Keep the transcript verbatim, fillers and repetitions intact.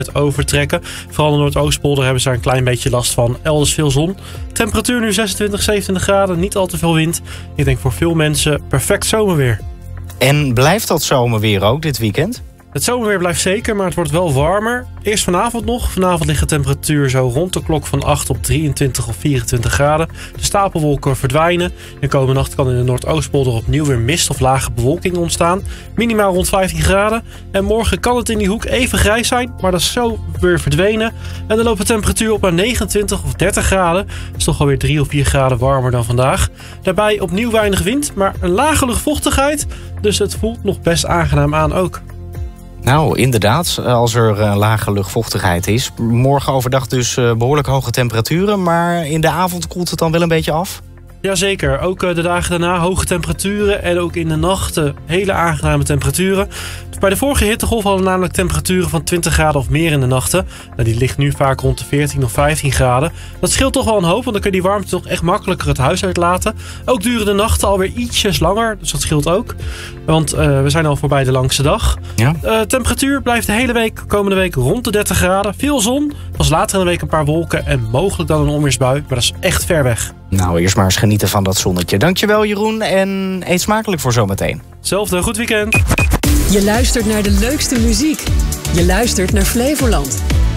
het overtrekken. Vooral in de Noordoostpolder hebben ze daar een klein beetje last van. Elders veel zon. Temperatuur nu zesentwintig, zevenentwintig graden. Niet al te veel wind. Ik denk voor veel mensen perfect zomerweer. En blijft dat zomerweer ook dit weekend? Het zomerweer blijft zeker, maar het wordt wel warmer. Eerst vanavond nog. Vanavond ligt de temperatuur zo rond de klok van acht op drieëntwintig of vierentwintig graden. De stapelwolken verdwijnen. En komende nacht kan in de Noordoostpolder opnieuw weer mist of lage bewolking ontstaan. Minimaal rond vijftien graden. En morgen kan het in die hoek even grijs zijn, maar dat is zo weer verdwenen. En dan loopt de temperatuur op naar negenentwintig of dertig graden. Dat is toch alweer drie of vier graden warmer dan vandaag. Daarbij opnieuw weinig wind, maar een lage luchtvochtigheid. Dus het voelt nog best aangenaam aan ook. Nou, inderdaad, als er uh, lage luchtvochtigheid is. Morgen overdag dus uh, behoorlijk hoge temperaturen, maar in de avond koelt het dan wel een beetje af? Jazeker, ook uh, de dagen daarna hoge temperaturen en ook in de nachten hele aangename temperaturen. Bij de vorige hittegolf hadden we namelijk temperaturen van twintig graden of meer in de nachten. Nou, die ligt nu vaak rond de veertien of vijftien graden. Dat scheelt toch wel een hoop, want dan kun je die warmte toch echt makkelijker het huis uitlaten. Ook duren de nachten alweer ietsjes langer, dus dat scheelt ook. Want uh, we zijn al voorbij de langste dag. Ja. Uh, temperatuur blijft de hele week, komende week rond de dertig graden. Veel zon, pas later in de week een paar wolken en mogelijk dan een onweersbui. Maar dat is echt ver weg. Nou, eerst maar eens genieten van dat zonnetje. Dankjewel Jeroen en eet smakelijk voor zometeen. Hetzelfde, goed weekend. Je luistert naar de leukste muziek. Je luistert naar Flevoland.